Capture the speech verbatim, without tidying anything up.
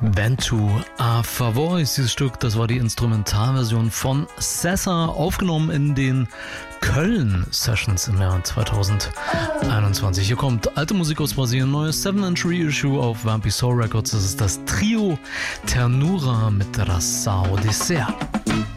Ventu a favor ist dieses Stück, das war die Instrumentalversion von Sessa, aufgenommen in den Köln-Sessions im Jahr zweitausendeinundzwanzig. Hier kommt alte Musik aus Brasilien, neues seven inch Reissue auf Vampi Soul Records. Das ist das Trio Ternura mit Raça Odisseia.